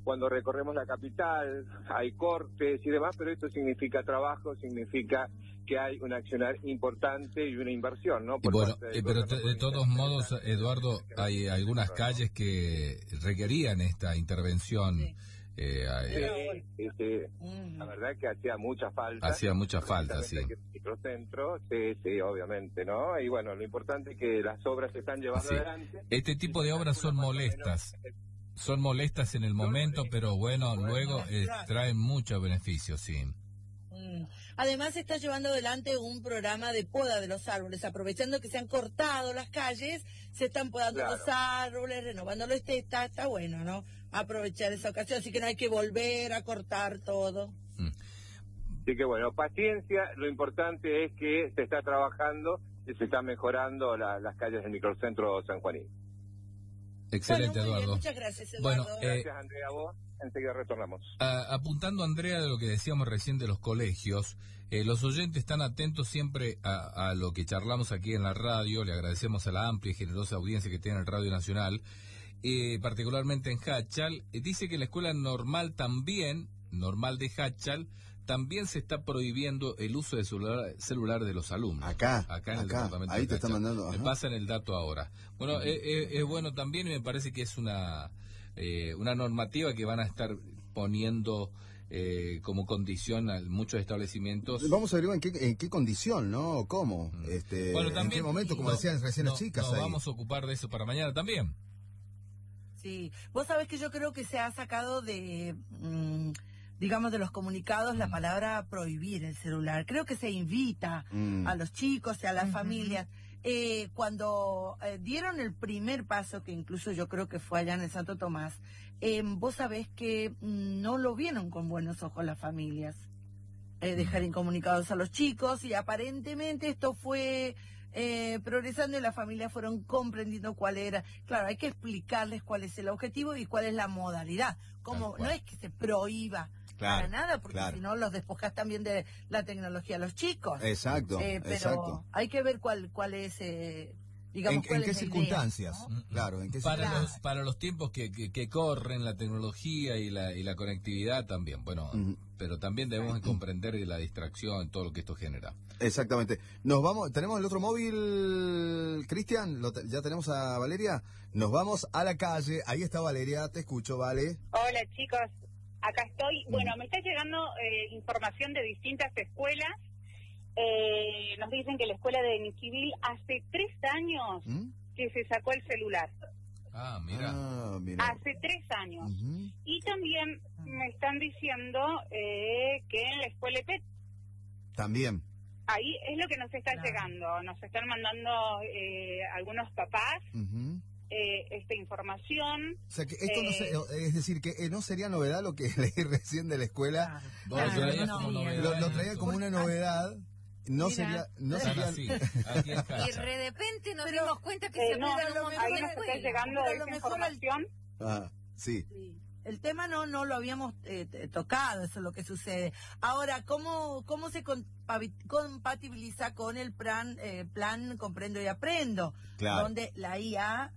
cuando recorremos la capital, hay cortes y demás, pero esto significa trabajo, significa que hay un accionar importante y una inversión, ¿no? Y bueno, pero de todos modos, Eduardo, hay algunas calles que requerían esta intervención. Sí. La verdad que hacía mucha falta. Hacía mucha falta, sí. Microcentro, sí, obviamente, ¿no? Y bueno, lo importante es que las obras se están llevando adelante. Este tipo de obras son molestas. Son molestas en el momento, pero bueno, luego traen muchos beneficios, sí. Además se está llevando adelante un programa de poda de los árboles, aprovechando que se han cortado las calles, se están podando los árboles, renovándolos, está bueno, ¿no? Aprovechar esa ocasión, así que no hay que volver a cortar todo. Así que bueno, paciencia, lo importante es que se está trabajando y se está mejorando las calles del microcentro sanjuanino. Excelente, bueno, Eduardo. Bien, muchas gracias, Eduardo. Bueno, gracias, Andrea, a vos. Enseguida retornamos. Apuntando, Andrea, de lo que decíamos recién de los colegios, los oyentes están atentos siempre a lo que charlamos aquí en la radio. Le agradecemos a la amplia y generosa audiencia que tiene el Radio Nacional, particularmente en Háchal. Dice que en la escuela normal de Háchal, también se está prohibiendo el uso de celular de los alumnos. Acá en el departamento ahí de te están mandando. Me pasan el dato ahora. Bueno, es bueno también, y me parece que es una normativa que van a estar poniendo como condición a muchos establecimientos. Vamos a averiguar en qué condición, ¿no? ¿Cómo? Bueno, también, ¿en qué momento? Como decían recién las chicas. Nos vamos a ocupar de eso para mañana también. Sí, vos sabés que yo creo que se ha sacado de, digamos, de los comunicados la palabra prohibir el celular. Creo que se invita a los chicos y a las familias. Cuando dieron el primer paso, que incluso yo creo que fue allá en el Santo Tomás, vos sabés que no lo vieron con buenos ojos las familias, dejar incomunicados a los chicos, y aparentemente esto fue progresando y las familias fueron comprendiendo cuál era. Claro, hay que explicarles cuál es el objetivo y cuál es la modalidad. Como no es que se prohíba para nada, porque si no los despojas también de la tecnología a los chicos. Exacto, pero hay que ver cuál es, digamos, en qué circunstancias, idea, ¿no? Claro, en qué para los tiempos que corren, la tecnología y la conectividad también, bueno, pero también debemos comprender la distracción, todo lo que esto genera. Exactamente. Nos vamos, tenemos el otro móvil, Cristian, ya tenemos a Valeria. Nos vamos a la calle, ahí está Valeria, te escucho, Vale. Hola, chicos. Acá estoy. Bueno, me está llegando información de distintas escuelas. Nos dicen que la escuela de Niquivil hace 3 años que se sacó el celular. Mira. Hace 3 años. Y también me están diciendo que en la escuela EPET. También. Ahí es lo que nos está llegando. Nos están mandando algunos papás esta información. O sea, que esto es decir, que no sería novedad lo que leí recién de la escuela. Lo traía como una novedad. No sería así, aquí en y de repente nos dimos cuenta que se abrieron un montón ahí de nos está llegando esa información. Sí. El tema no lo habíamos tocado, eso es lo que sucede. Ahora, ¿cómo se compatibiliza con el plan Comprendo y Aprendo? Claro. Donde la IA,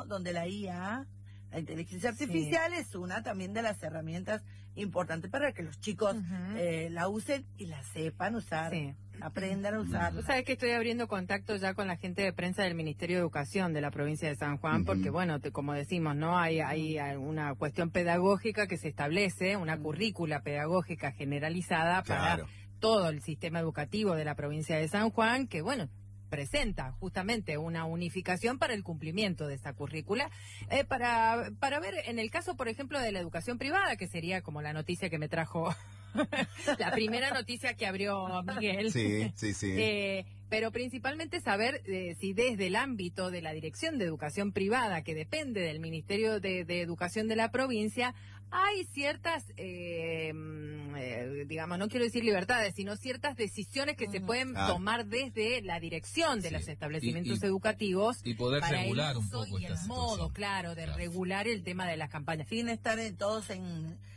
la inteligencia artificial es una también de las herramientas importantes para que los chicos la usen y la sepan usar. Sí. Aprendan a usarla. Sabes que estoy abriendo contacto ya con la gente de prensa del Ministerio de Educación de la provincia de San Juan, porque bueno, como decimos, ¿no? Hay una cuestión pedagógica que se establece, una currícula pedagógica generalizada para todo el sistema educativo de la provincia de San Juan, que bueno, presenta justamente una unificación para el cumplimiento de esa currícula, para ver en el caso, por ejemplo, de la educación privada, que sería como la noticia que me trajo la primera noticia que abrió Miguel. Sí. Pero principalmente saber si desde el ámbito de la Dirección de Educación Privada, que depende del Ministerio de Educación de la provincia, hay ciertas, digamos, no quiero decir libertades, sino ciertas decisiones que se pueden tomar desde la dirección de los establecimientos educativos. Y poder regular un poco y el modo, claro, de regular el tema de las campañas. Sin estar todos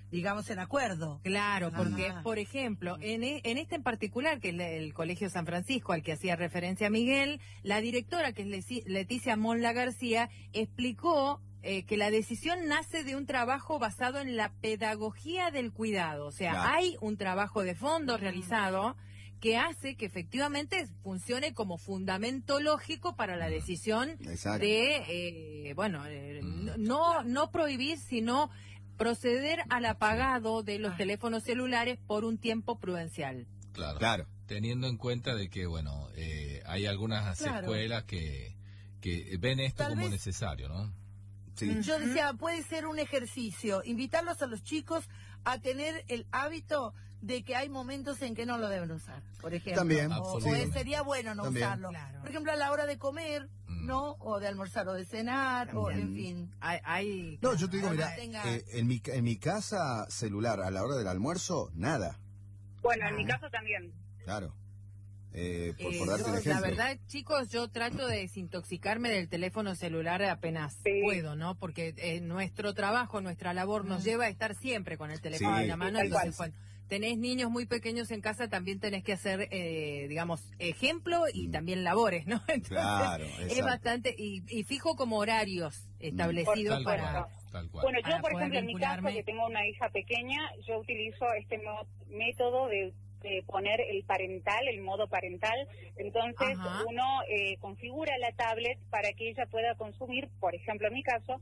digamos, en acuerdo. Claro, porque, por ejemplo, en este en particular, que es el Colegio San Francisco, al que hacía referencia Miguel, la directora, que es Leticia Monla García, explicó que la decisión nace de un trabajo basado en la pedagogía del cuidado. O sea, hay un trabajo de fondo realizado que hace que efectivamente funcione como fundamento lógico para la decisión de, no prohibir, sino proceder al apagado de los teléfonos celulares por un tiempo prudencial. Claro. Teniendo en cuenta de que, hay algunas escuelas que ven esto como necesario, ¿no? Sí. Yo decía, puede ser un ejercicio, invitarlos a los chicos a tener el hábito de que hay momentos en que no lo deben usar, por ejemplo. También. O sería bueno no usarlo. Claro. Por ejemplo, a la hora de comer, ¿no? O de almorzar o de cenar, o en fin. No, yo te digo, mira, en mi casa celular, a la hora del almuerzo, nada. Bueno, en mi caso también. Claro. Por darte un ejemplo. La verdad, chicos, yo trato de desintoxicarme del teléfono celular apenas puedo, ¿no? Porque nuestro trabajo, nuestra labor nos lleva a estar siempre con el teléfono en la mano. Entonces, cuando tenés niños muy pequeños en casa, también tenés que hacer, digamos, ejemplo y también labores, ¿no? Entonces, es bastante, y fijo como horarios establecidos para... Bueno, yo, por ejemplo, en mi caso, que tengo una hija pequeña, yo utilizo este método de poner el modo parental. Entonces uno configura la tablet para que ella pueda consumir, por ejemplo en mi caso,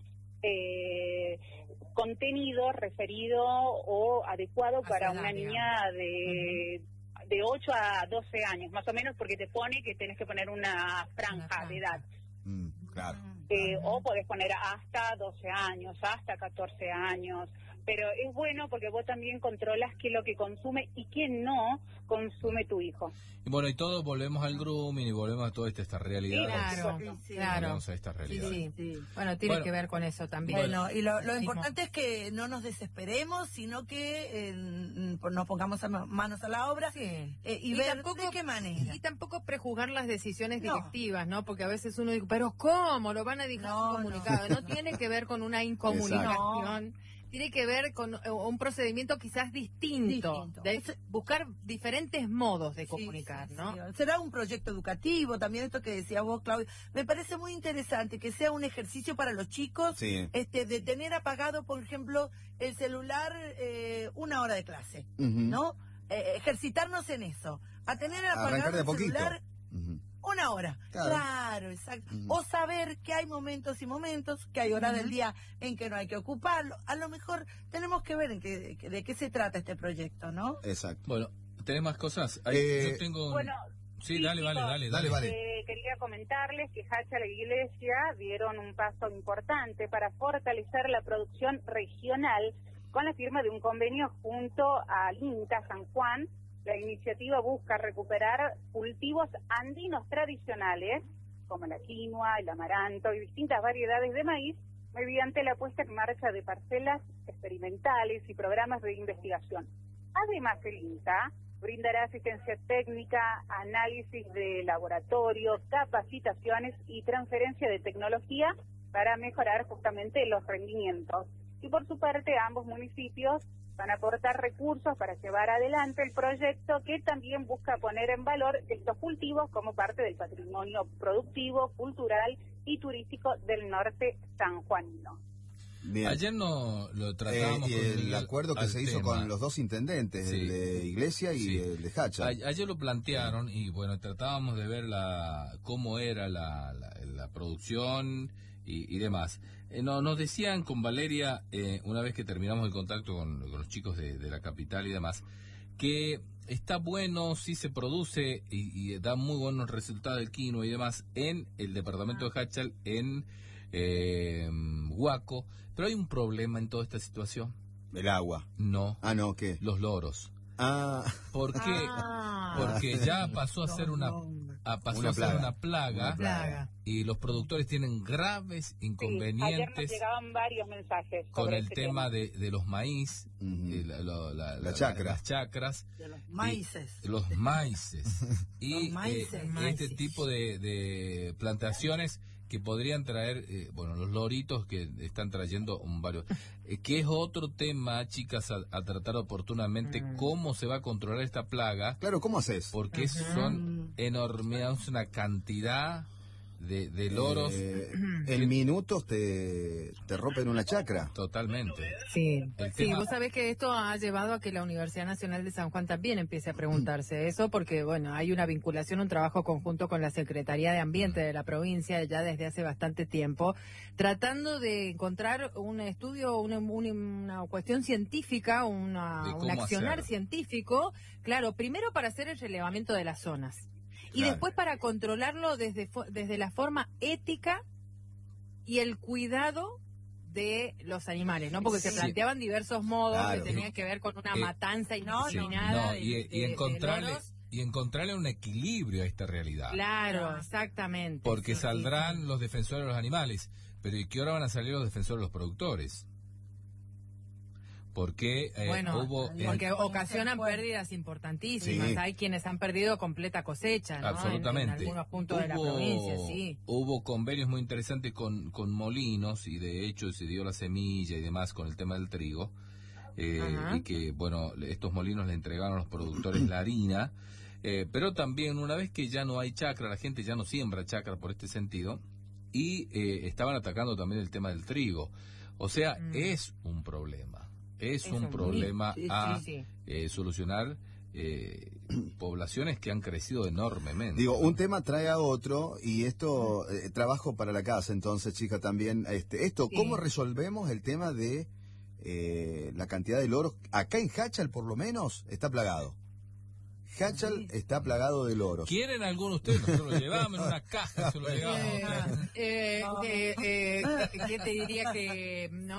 contenido referido o adecuado para una niña de 8 a 12 años, más o menos, porque te pone que tenés que poner una franja de edad. Claro. O podés poner hasta 12 años, hasta 14 años. Pero es bueno porque vos también controlas qué es lo que consume y qué no consume tu hijo. Y bueno, y todos volvemos al grooming y volvemos a toda esta realidad. Claro. Volvemos a esta realidad. Sí. Bueno, tiene que ver con eso también. Bueno, y lo importante es que no nos desesperemos, sino que nos pongamos manos a la obra y ver de qué manera. Y tampoco prejuzgar las decisiones directivas, ¿no? Porque a veces uno dice, ¿pero cómo? Lo van a dejar comunicado. No tiene que ver con una incomunicación. Tiene que ver con un procedimiento quizás distinto. De buscar diferentes modos de comunicar, ¿no? Sí. Será un proyecto educativo, también esto que decía vos, Claudio. Me parece muy interesante que sea un ejercicio para los chicos, de tener apagado, por ejemplo, el celular 1 hora de clase, ¿no? Ejercitarnos en eso. A tener apagado el celular 1 hora. Claro, exacto. O saber que hay momentos y momentos, que hay horas del día en que no hay que ocuparlo. A lo mejor tenemos que ver de qué se trata este proyecto, ¿no? Exacto. Bueno, ¿tenés más cosas? Yo tengo... Bueno, sí, dale. Quería comentarles que Hachal e Iglesia dieron un paso importante para fortalecer la producción regional con la firma de un convenio junto al INTA San Juan. La iniciativa busca recuperar cultivos andinos tradicionales, como la quinoa, el amaranto y distintas variedades de maíz, mediante la puesta en marcha de parcelas experimentales y programas de investigación. Además, el INTA brindará asistencia técnica, análisis de laboratorio, capacitaciones y transferencia de tecnología para mejorar justamente los rendimientos. Y por su parte, ambos municipios van a aportar recursos para llevar adelante el proyecto, que también busca poner en valor estos cultivos como parte del patrimonio productivo, cultural y turístico del norte sanjuanino. Bien. Ayer no lo tratábamos y el acuerdo que se hizo con los dos intendentes, el de Iglesia y el de Hacha. Ayer lo plantearon y bueno, tratábamos de ver cómo era la producción y demás. Nos decían con Valeria, una vez que terminamos el contacto con los chicos de la capital y demás, que está bueno, sí se produce y da muy buenos resultados el quinoa y demás en el departamento de Hachal, en Huaco, pero hay un problema en toda esta situación. El agua. No. No, ¿qué? Los loros. ¿Por qué? Porque ya pasó a ser una plaga y los productores tienen graves inconvenientes. Ayer nos llegaban varios mensajes con el tema de los maíz, las chacras, de los maíces, y este tipo de plantaciones que podrían traer, los loritos que están trayendo varios, que es otro tema, chicas, a tratar oportunamente, cómo se va a controlar esta plaga. Claro, ¿cómo haces? Porque son enormes, una cantidad de loros. En minutos te rompen una chacra. Totalmente. Sí, vos sabés que esto ha llevado a que la Universidad Nacional de San Juan también empiece a preguntarse eso, porque bueno, hay una vinculación, un trabajo conjunto con la Secretaría de Ambiente de la provincia ya desde hace bastante tiempo, tratando de encontrar un estudio, una cuestión científica, un accionar científico, claro, primero para hacer el relevamiento de las zonas. Y después para controlarlo desde la forma ética y el cuidado de los animales, ¿no? Porque se planteaban diversos modos que tenían que ver con una matanza indiscriminada y encontrarle un equilibrio a esta realidad. Claro, exactamente. Porque saldrán los defensores de los animales, pero ¿y qué hora van a salir los defensores de los productores? Porque porque ocasionan pérdidas importantísimas. Sí. Hay quienes han perdido completa cosecha, ¿no? Absolutamente. En algunos puntos de la provincia, sí. Hubo convenios muy interesantes con molinos, y de hecho se dio la semilla y demás con el tema del trigo, y que, estos molinos le entregaron a los productores la harina, pero también una vez que ya no hay chacra, la gente ya no siembra chacra por este sentido, y estaban atacando también el tema del trigo. O sea, es un problema. Es un problema a solucionar, poblaciones que han crecido enormemente. Digo, un tema trae a otro, y esto, trabajo para la casa, entonces, chica, también, ¿cómo resolvemos el tema de la cantidad de loros? Acá en Hachal, por lo menos, está plagado. Hachal está plagado de loros. ¿Quieren alguno de ustedes? Nosotros lo llevamos en una caja, se lo llevamos. ¿Qué te diría que no?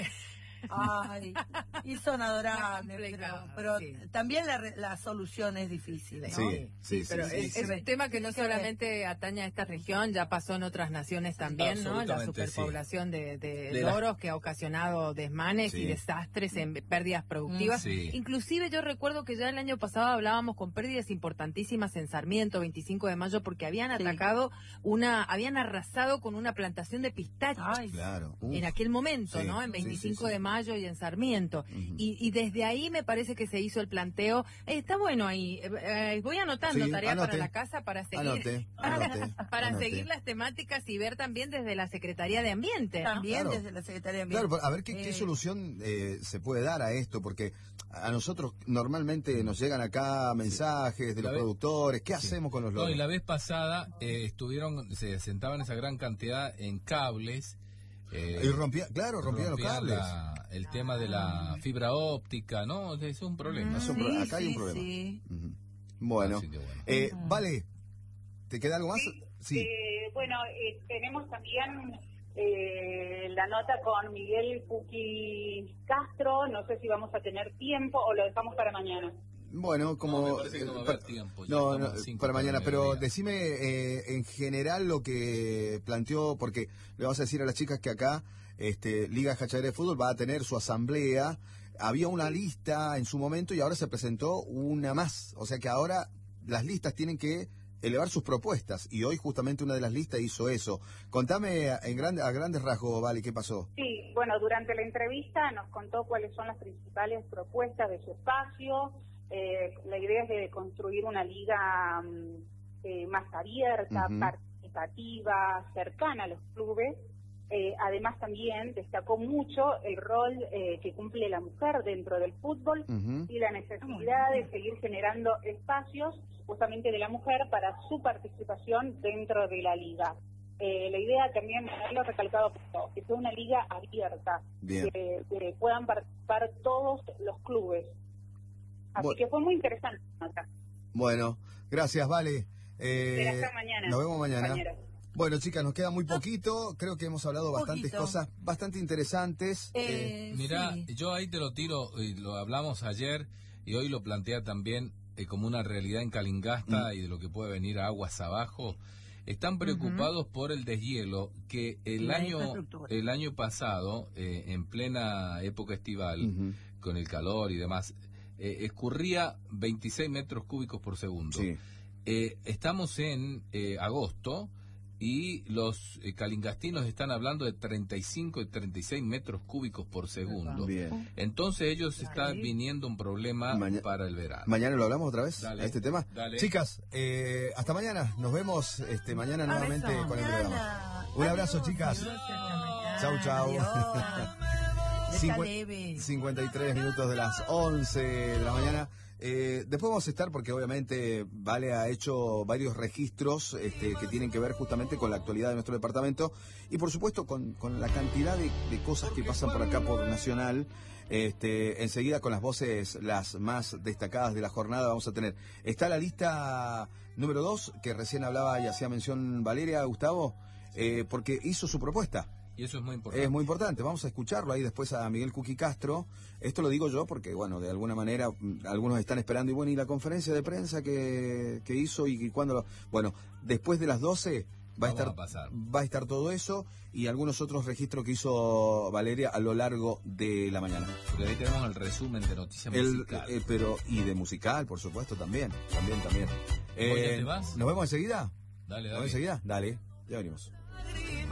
Ay, y son adorables, pero también la solución es difícil, ¿no? Sí, pero es un tema que no solamente atañe a esta región, ya pasó en otras naciones también, ¿no? La superpoblación de loros que ha ocasionado desmanes y desastres en pérdidas productivas. Inclusive yo recuerdo que ya el año pasado hablábamos con pérdidas importantísimas en Sarmiento, 25 de mayo, porque habían atacado habían arrasado con una plantación de pistachos. Ay, en aquel momento, ¿no? En 25 de mayo y en Sarmiento. Y desde ahí me parece que se hizo el planteo. Está bueno ahí. Voy anotando tarea para la casa para seguir seguir las temáticas y ver también desde la Secretaría de Ambiente. También desde la Secretaría de Ambiente. Claro, a ver qué solución se puede dar a esto, porque a nosotros normalmente nos llegan acá mensajes de los productores. ¿Qué hacemos con los loros? Y la vez pasada se sentaban esa gran cantidad en cables. Y rompían los cables. El tema de la fibra óptica, ¿no? Es un problema. Acá hay un problema. Sí. Bueno. Vale, ¿te queda algo más? Sí. Tenemos también la nota con Miguel Puqui Castro. No sé si vamos a tener tiempo o lo dejamos para mañana. Bueno, como... me parece que no va a haber tiempo. Para mañana, pero decime en general lo que planteó, porque le vamos a decir a las chicas que acá Liga Hachadera de Fútbol va a tener su asamblea. Había una lista en su momento y ahora se presentó una más. O sea que ahora las listas tienen que elevar sus propuestas, y hoy justamente una de las listas hizo eso. Contame a grandes rasgos, Vale, ¿qué pasó? Sí, durante la entrevista nos contó cuáles son las principales propuestas de su espacio. La idea es de construir una liga más abierta, participativa, cercana a los clubes. Además también destacó mucho el rol que cumple la mujer dentro del fútbol y la necesidad de seguir generando espacios justamente de la mujer para su participación dentro de la liga. La idea también, haberlo recalcado, que sea una liga abierta, que puedan participar todos los clubes. Así que fue muy interesante. Bueno, gracias, Vale. Hasta mañana. Nos vemos mañana. Bueno, chicas, nos queda muy poquito. Creo que hemos hablado bastantes cosas bastante interesantes. Mirá, yo ahí te lo tiro, y lo hablamos ayer, y hoy lo plantea también como una realidad en Calingasta y de lo que puede venir a aguas abajo. Están preocupados por el deshielo que el año pasado, en plena época estival, con el calor y demás, escurría 26 metros cúbicos por segundo. Estamos en agosto y los calingastinos están hablando de 35 y 36 metros cúbicos por segundo. Bien. Entonces ellos está viniendo un problema para el verano. Mañana lo hablamos otra vez, dale, a este tema. Dale. Chicas, hasta mañana. Nos vemos mañana nuevamente con el programa. Un abrazo, chicas. Chau, chau. 53 minutos de las 11 de la mañana. Después vamos a estar, porque obviamente Vale ha hecho varios registros que tienen que ver justamente con la actualidad de nuestro departamento y por supuesto con la cantidad de cosas que pasan por acá por Nacional. Enseguida con las voces las más destacadas de la jornada vamos a tener. Está la lista número 2 que recién hablaba y hacía mención Valeria, Gustavo, porque hizo su propuesta. Y eso es muy importante. Es muy importante. Vamos a escucharlo ahí después a Miguel Cuqui Castro. Esto lo digo yo porque, bueno, de alguna manera algunos están esperando. Y bueno, y la conferencia de prensa que hizo y cuándo lo... Bueno, después de las 12 va a estar todo eso y algunos otros registros que hizo Valeria a lo largo de la mañana. Porque ahí tenemos el resumen de noticias musicales. Y de musical, por supuesto, también. ¿Te vas? ¿Nos vemos enseguida? Dale. ¿Nos vemos enseguida? Dale, ya venimos.